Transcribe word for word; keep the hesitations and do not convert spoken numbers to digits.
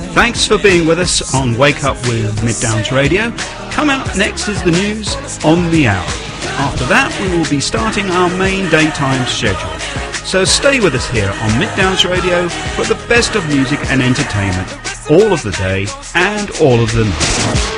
Thanks for being with us on Wake Up with Mid Downs Radio. Come out next is the news on the hour. After that, we will be starting our main daytime schedule. So stay with us here on Mid Downs Radio for the best of music and entertainment all of the day and all of the night.